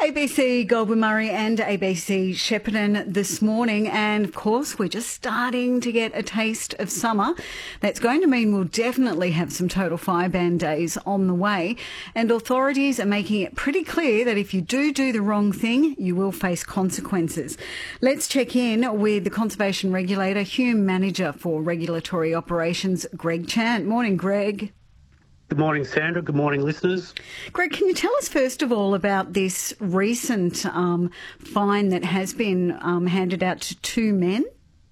ABC Goldwyn Murray and ABC Shepparton this morning, and of course we're just starting to get a taste of summer. That's going to mean we'll definitely have some total fire ban days on the way, and authorities are making it pretty clear that if you do the wrong thing, you will face consequences. Let's check in with the Conservation Regulator, Hume Manager for Regulatory Operations, Greg Chant. Morning, Greg. Good morning, Sandra. Good morning, listeners. Greg, can you tell us first of all about this recent fine that has been handed out to two men?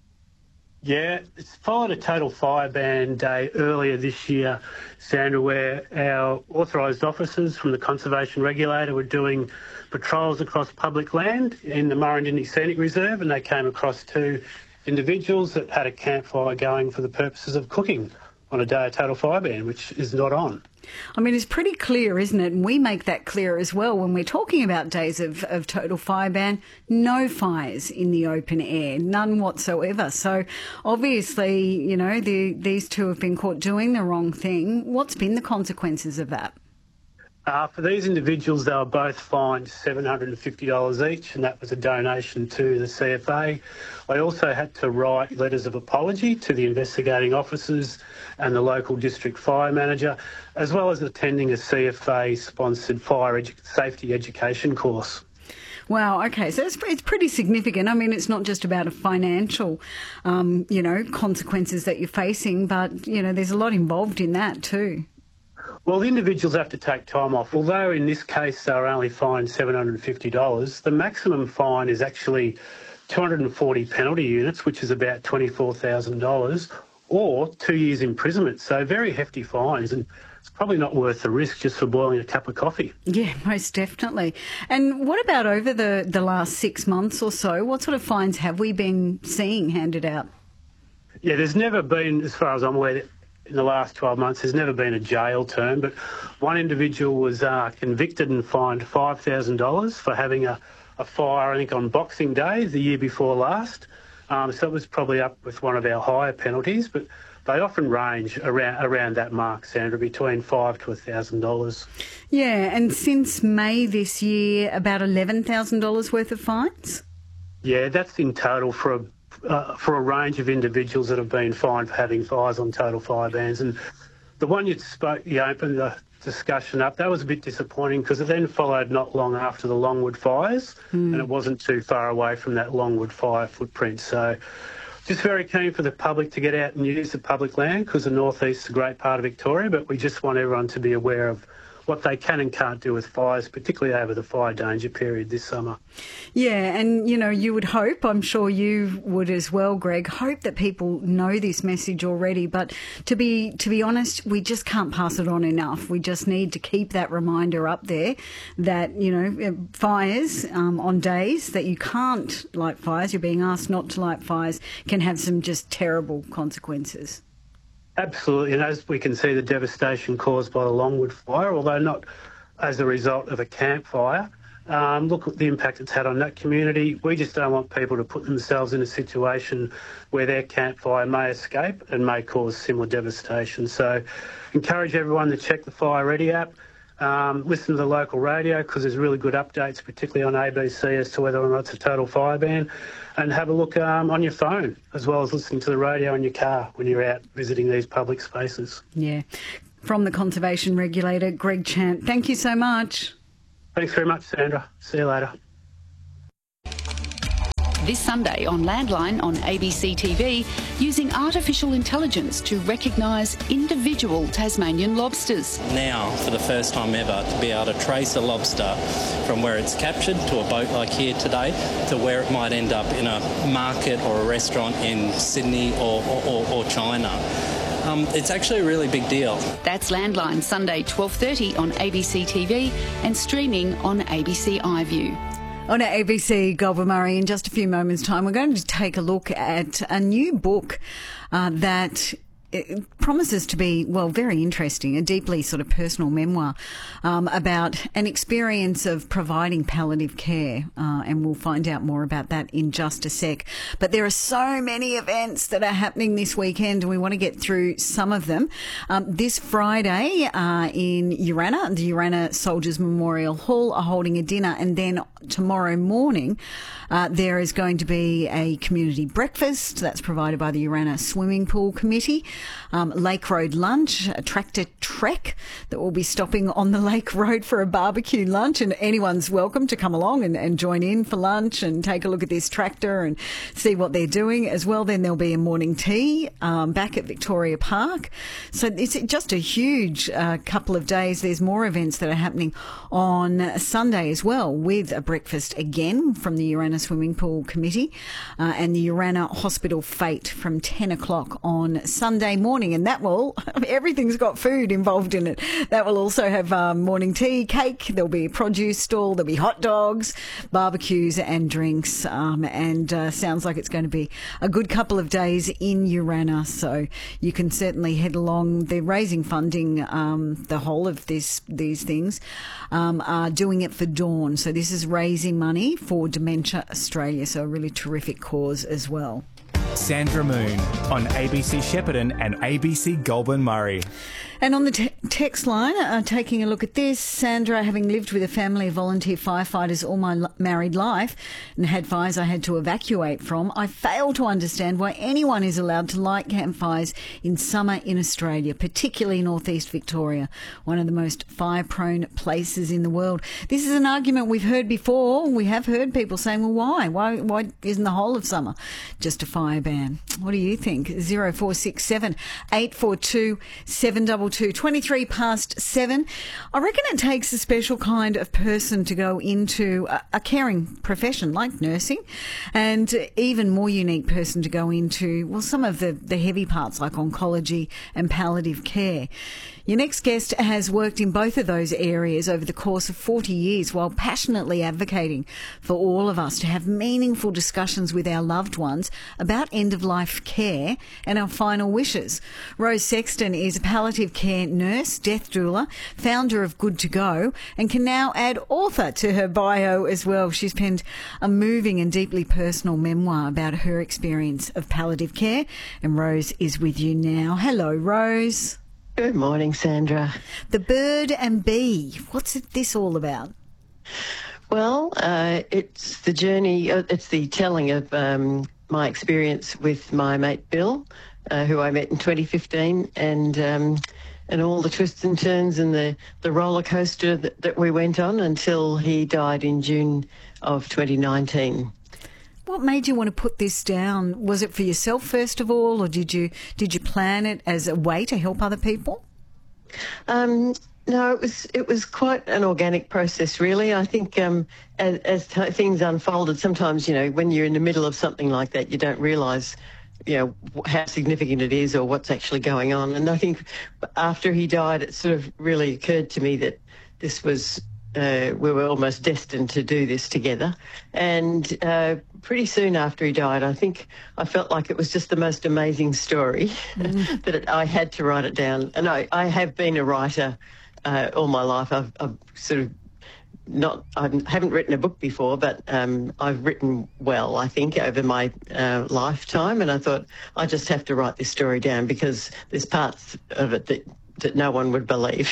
Yeah, it's followed a total fire ban day earlier this year, Sandra, where our authorised officers from the Conservation Regulator were doing patrols across public land in the Murrindindi Scenic Reserve, and they came across two individuals that had a campfire going for the purposes of cooking on a day of total fire ban, which is not on. I mean, it's pretty clear, isn't it? And we make that clear as well when we're talking about days of total fire ban. No fires in the open air, none whatsoever. So obviously, you know, these two have been caught doing the wrong thing. What's been the consequences of that? For these individuals, they were both fined $750 each, and that was a donation to the CFA. I also had to write letters of apology to the investigating officers and the local district fire manager, as well as attending a CFA-sponsored fire safety education course. Wow, okay, so it's pretty significant. I mean, it's not just about a financial, consequences that you're facing, but, there's a lot involved in that too. Well, the individuals have to take time off. Although in this case they were only fined $750, the maximum fine is actually 240 penalty units, which is about $24,000, or 2 years imprisonment. So very hefty fines, and it's probably not worth the risk just for boiling a cup of coffee. Yeah, most definitely. And what about over the last 6 months or so? What sort of fines have we been seeing handed out? Yeah, there's never been, as far as I'm aware, in the last 12 months, there's never been a jail term, but one individual was convicted and fined $5,000 for having a fire, I think, on Boxing Day, the year before last. So it was probably up with one of our higher penalties, but they often range around that mark, Sandra, between $5,000 to $1,000. Yeah, and since May this year, about $11,000 worth of fines? Yeah, that's in total for a range of individuals that have been fined for having fires on total fire bans. And the one you opened the discussion up, that was a bit disappointing because it then followed not long after the Longwood fires, and it wasn't too far away from that Longwood fire footprint. So just very keen for the public to get out and use the public land because the northeast is a great part of Victoria, but we just want everyone to be aware of what they can and can't do with fires, particularly over the fire danger period this summer. Yeah, and, you would hope, I'm sure you would as well, Greg, hope that people know this message already. But to be honest, we just can't pass it on enough. We just need to keep that reminder up there that, fires on days that you can't light fires, you're being asked not to light fires, can have some just terrible consequences. Absolutely, and as we can see, the devastation caused by the Longwood fire, although not as a result of a campfire, look at the impact it's had on that community. We just don't want people to put themselves in a situation where their campfire may escape and may cause similar devastation. So encourage everyone to check the Fire Ready app, listen to the local radio because there's really good updates, particularly on ABC, as to whether or not it's a total fire ban, and have a look on your phone as well as listening to the radio in your car when you're out visiting these public spaces. Yeah. From the Conservation Regulator, Greg Chant, thank you so much. Thanks very much, Sandra. See you later. This Sunday on Landline on ABC TV, using artificial intelligence to recognise individual Tasmanian lobsters. Now, for the first time ever, to be able to trace a lobster from where it's captured to a boat like here today to where it might end up in a market or a restaurant in Sydney or China. It's actually a really big deal. That's Landline Sunday 12:30 on ABC TV and streaming on ABC iView. On ABC Goldwyn Murray, in just a few moments' time, we're going to take a look at a new book that it promises to be, well, very interesting, a deeply sort of personal memoir about an experience of providing palliative care, and we'll find out more about that in just a sec. But there are so many events that are happening this weekend, and we want to get through some of them. This Friday in Urannah, the Urannah Soldiers Memorial Hall are holding a dinner, and then tomorrow morning there is going to be a community breakfast that's provided by the Urannah Swimming Pool Committee. Lake Road lunch, a tractor trek that will be stopping on the Lake Road for a barbecue lunch, and anyone's welcome to come along and join in for lunch and take a look at this tractor and see what they're doing as well. Then there'll be a morning tea back at Victoria Park. So it's just a huge couple of days. There's more events that are happening on Sunday as well, with a breakfast again from the Urannah Swimming Pool Committee and the Urannah Hospital Fete from 10 o'clock on Sunday morning. And that will, everything's got food involved in it. That will also have morning tea, cake, there'll be a produce stall, there'll be hot dogs, barbecues and drinks. And sounds like it's going to be a good couple of days in Urannah. So you can certainly head along. They're raising funding, the whole of these things are doing it for Dawn. So this is raising money for Dementia Australia. So a really terrific cause as well. Sandra Moon on ABC Shepparton and ABC Goulburn Murray. And on the text line, taking a look at this, Sandra, having lived with a family of volunteer firefighters all my married life and had fires I had to evacuate from, I fail to understand why anyone is allowed to light campfires in summer in Australia, particularly northeast Victoria, one of the most fire-prone places in the world. This is an argument we've heard before. We have heard people saying, well, why? Why isn't the whole of summer just a fire ban? What do you think? 0467 842 722. 23 past 7. I reckon it takes a special kind of person to go into a caring profession like nursing, and even more unique person to go into, well, some of the heavy parts like oncology and palliative care. Your next guest has worked in both of those areas over the course of 40 years while passionately advocating for all of us to have meaningful discussions with our loved ones about end-of-life care and our final wishes. Rose Sexton is a palliative care nurse, death doula, founder of Good to Go, and can now add author to her bio as well. She's penned a moving and deeply personal memoir about her experience of palliative care, and Rose is with you now. Hello, Rose. Good morning, Sandra. The Bird and Bee. What's this all about? Well, it's the journey, it's the telling of my experience with my mate Bill, who I met in 2015, and all the twists and turns and the roller coaster that we went on until he died in June of 2019. What made you want to put this down? Was it for yourself first of all, or did you plan it as a way to help other people? No, it was quite an organic process, really. I think as things unfolded, sometimes, when you're in the middle of something like that, you don't realise, how significant it is or what's actually going on. And I think after he died, it sort of really occurred to me that this was we were almost destined to do this together. And pretty soon after he died, I think I felt like it was just the most amazing story that I had to write it down. And I have been a writer all my life. I've sort of I haven't written a book before, but I've written well, I think, over my lifetime. And I thought, I just have to write this story down because there's parts of it that no one would believe.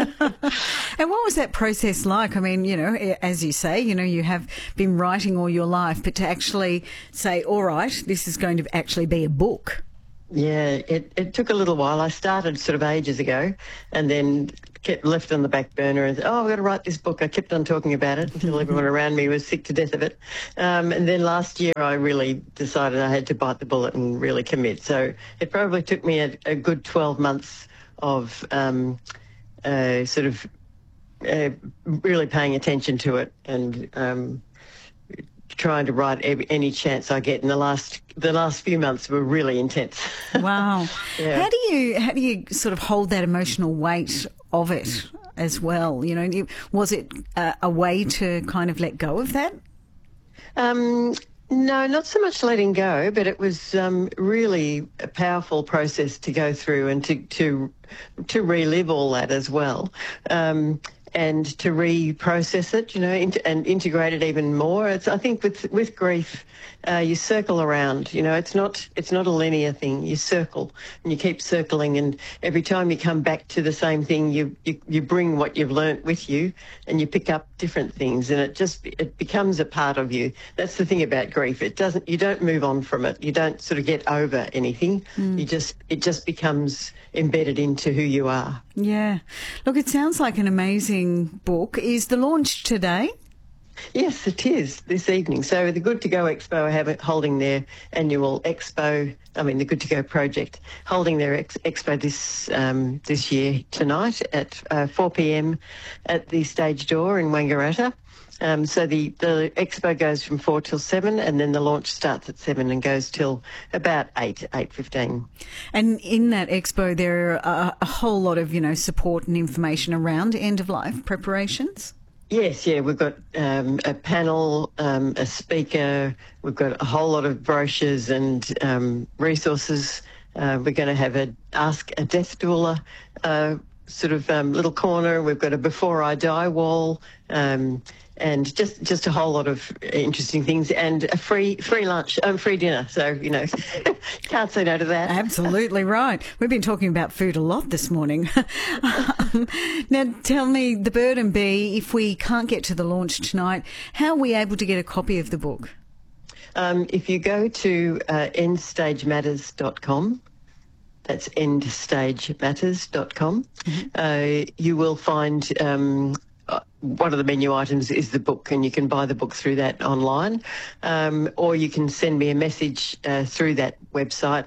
And what was that process like? I mean, as you say, you have been writing all your life, but to actually say, all right, this is going to actually be a book. Yeah, it took a little while. I started sort of ages ago and then kept left on the back burner and said, I've got to write this book. I kept on talking about it until everyone around me was sick to death of it. And then last year I really decided I had to bite the bullet and really commit. So it probably took me a good 12 months of sort of really paying attention to it and trying to write any chance I get. And the last few months were really intense. Wow. Yeah. How do you sort of hold that emotional weight of it as well? Was it a way to kind of let go of that? No, not so much letting go, but it was really a powerful process to go through and to relive all that as well. And to reprocess it, and integrate it even more. I think with grief, you circle around. It's not a linear thing. You circle and you keep circling, and every time you come back to the same thing, you bring what you've learnt with you, and you pick up different things, and it becomes a part of you. That's the thing about grief. You don't move on from it. You don't sort of get over anything. It just becomes embedded into who you are. Yeah. Look, it sounds like an amazing book. Is the launch today? Yes, it is this evening. So the Good to Go Expo are holding their annual expo. The Good to Go project holding their expo this year tonight at 4 p.m. at the stage door in Wangaratta. So the expo goes from 4 till 7, and then the launch starts at 7 and goes till about 8:15. And in that expo, there are a whole lot of, support and information around end-of-life preparations? Yes, yeah, we've got a panel, a speaker, we've got a whole lot of brochures and resources. We're going to have a Ask a Death Doula little corner. We've got a Before I Die wall, and just a whole lot of interesting things, and a free lunch, free dinner. So, can't say no to that. Absolutely right. We've been talking about food a lot this morning. Now, tell me, The Bird and Bee, if we can't get to the launch tonight, how are we able to get a copy of the book? If you go to endstagematters.com, that's endstagematters.com, you will find one of the menu items is the book, and you can buy the book through that online, or you can send me a message through that website.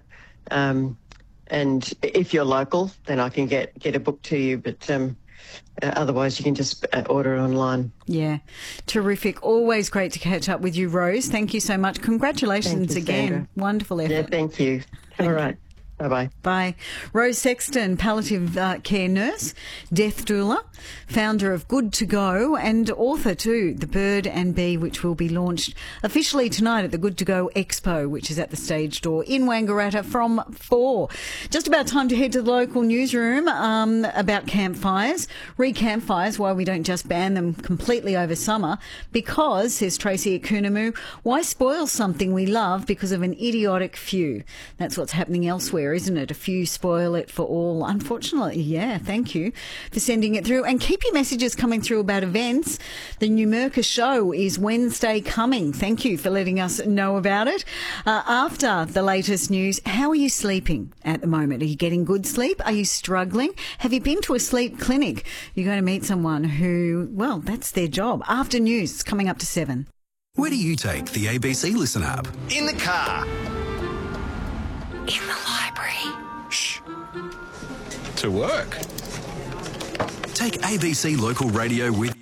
And if you're local, then I can get a book to you, but otherwise you can just order it online. Yeah, terrific. Always great to catch up with you, Rose. Thank you so much. Congratulations again. Sandra. Wonderful effort. Yeah, thank you. All right. Bye-bye. Bye. Rose Sexton, palliative care nurse, death doula, founder of Good to Go, and author too, The Bird and Bee, which will be launched officially tonight at the Good to Go Expo, which is at the stage door in Wangaratta from 4. Just about time to head to the local newsroom about campfires. Campfires, why we don't just ban them completely over summer, because, says Tracy at Coonamoo, why spoil something we love because of an idiotic few? That's what's happening elsewhere, isn't it? A few spoil it for all. Unfortunately, yeah. Thank you for sending it through. And keep your messages coming through about events. The Numurkah show is Wednesday coming. Thank you for letting us know about it. After the latest news, how are you sleeping at the moment? Are you getting good sleep? Are you struggling? Have you been to a sleep clinic? You're going to meet someone who, well, that's their job. After news, it's coming up to 7. Where do you take the ABC Listen app? In the car. In the library. Shh. To work. Take ABC Local Radio with you.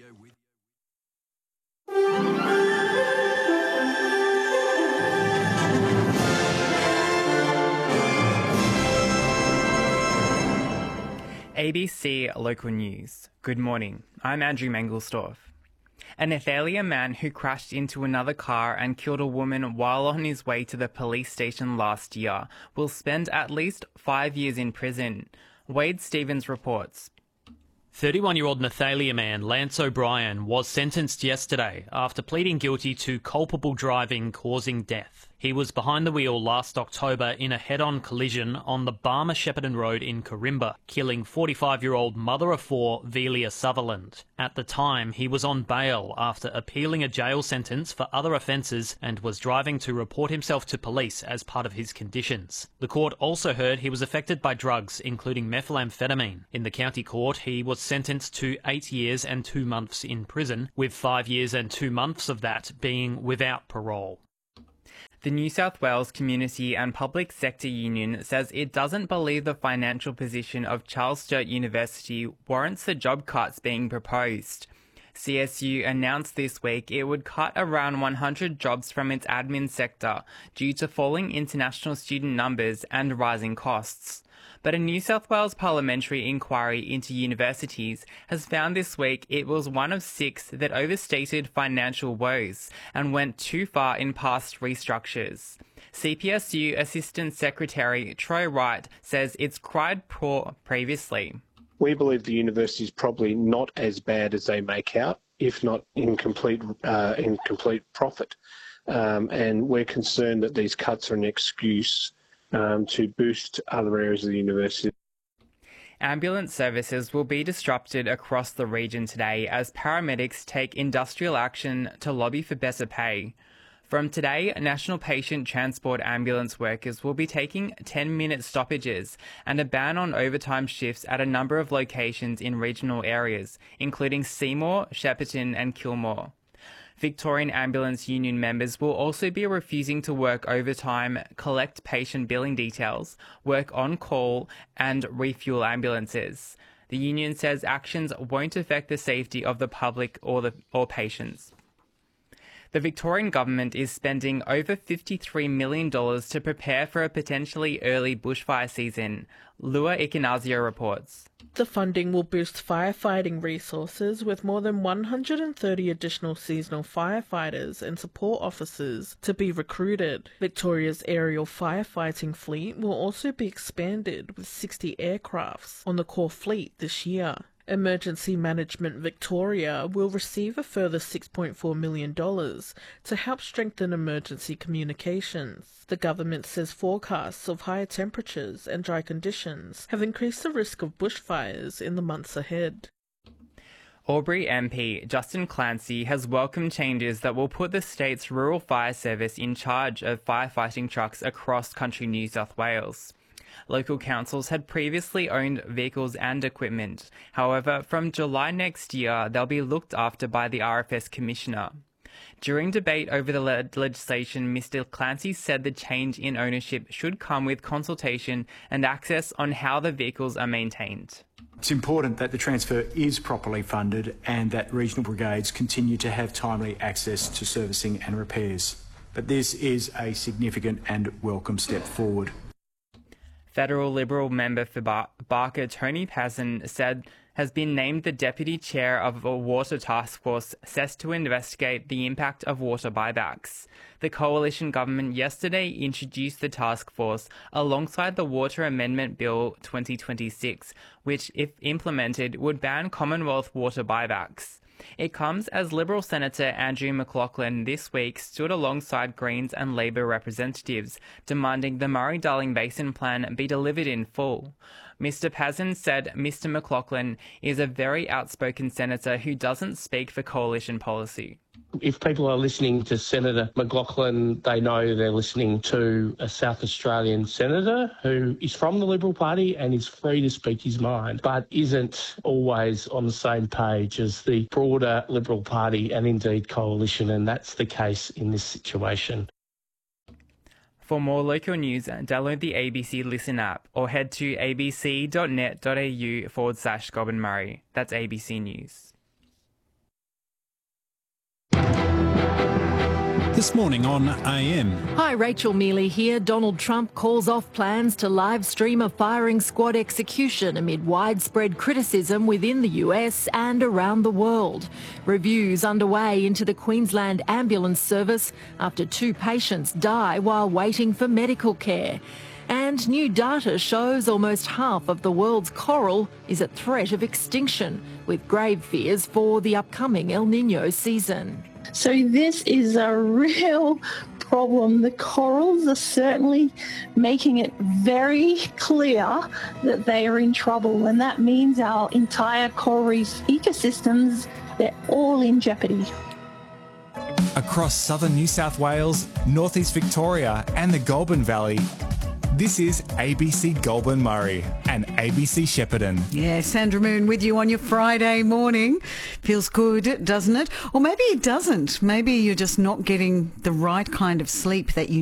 ABC Local News. Good morning. I'm Andrew Mangelsdorf. An Athalia man who crashed into another car and killed a woman while on his way to the police station last year will spend at least 5 years in prison. Wade Stevens reports. 31-year-old Nathalia man Lance O'Brien was sentenced yesterday after pleading guilty to culpable driving causing death. He was behind the wheel last October in a head-on collision on the Barmer-Shepparton Road in Corimba, killing 45-year-old mother of 4 Velia Sutherland. At the time, he was on bail after appealing a jail sentence for other offences and was driving to report himself to police as part of his conditions. The court also heard he was affected by drugs, including methamphetamine. In the county court, he was sentenced to 8 years and 2 months in prison, with 5 years and 2 months of that being without parole. The New South Wales Community and Public Sector Union says it doesn't believe the financial position of Charles Sturt University warrants the job cuts being proposed. CSU announced this week it would cut around 100 jobs from its admin sector due to falling international student numbers and rising costs. But a New South Wales parliamentary inquiry into universities has found this week it was one of 6 that overstated financial woes and went too far in past restructures. CPSU Assistant Secretary Troy Wright says it's cried poor previously. We believe the university is probably not as bad as they make out, if not in complete profit. And we're concerned that these cuts are an excuse to boost other areas of the university. Ambulance services will be disrupted across the region today as paramedics take industrial action to lobby for better pay. From today, National Patient Transport ambulance workers will be taking 10-minute stoppages and a ban on overtime shifts at a number of locations in regional areas, including Seymour, Shepparton and Kilmore. Victorian Ambulance Union members will also be refusing to work overtime, collect patient billing details, work on call and refuel ambulances. The union says actions won't affect the safety of the public or patients. The Victorian government is spending over $53 million to prepare for a potentially early bushfire season. Lua Ikanazio reports. The funding will boost firefighting resources with more than 130 additional seasonal firefighters and support officers to be recruited. Victoria's aerial firefighting fleet will also be expanded with 60 aircrafts on the core fleet this year. Emergency Management Victoria will receive a further $6.4 million to help strengthen emergency communications. The government says forecasts of higher temperatures and dry conditions have increased the risk of bushfires in the months ahead. Albury MP Justin Clancy has welcomed changes that will put the state's rural fire service in charge of firefighting trucks across country New South Wales. Local councils had previously owned vehicles and equipment. However, from July next year, they'll be looked after by the RFS Commissioner. During debate over the legislation, Mr. Clancy said the change in ownership should come with consultation and access on how the vehicles are maintained. It's important that the transfer is properly funded and that regional brigades continue to have timely access to servicing and repairs. But this is a significant and welcome step forward. Federal Liberal member for Barker, Tony Pazin, said has been named the Deputy Chair of a water task force set to investigate the impact of water buybacks. The coalition government yesterday introduced the task force alongside the Water Amendment Bill 2026, which, if implemented, would ban Commonwealth water buybacks. It comes as Liberal Senator Andrew McLaughlin this week stood alongside Greens and Labor representatives, demanding the Murray-Darling Basin Plan be delivered in full. Mr. Pazin said Mr. McLaughlin is a very outspoken senator who doesn't speak for coalition policy. If people are listening to Senator McLaughlin, they know they're listening to a South Australian senator who is from the Liberal Party and is free to speak his mind, but isn't always on the same page as the broader Liberal Party and indeed coalition, and that's the case in this situation. For more local news, download the ABC Listen app or head to abc.net.au/Goulburn Murray. That's ABC News. This morning on AM. Hi, Rachel Mealy here. Donald Trump calls off plans to live stream a firing squad execution amid widespread criticism within the US and around the world. Reviews underway into the Queensland ambulance service after 2 patients die while waiting for medical care. And new data shows almost half of the world's coral is at threat of extinction, with grave fears for the upcoming El Niño season. So this is a real problem. The corals are certainly making it very clear that they are in trouble, and that means our entire coral reef ecosystems, they're all in jeopardy. Across southern New South Wales, northeast Victoria and the Goulburn Valley, this is ABC Goulburn Murray and ABC Shepparton. Yeah, Sandra Moon with you on your Friday morning. Feels good, doesn't it? Or maybe it doesn't. Maybe you're just not getting the right kind of sleep that you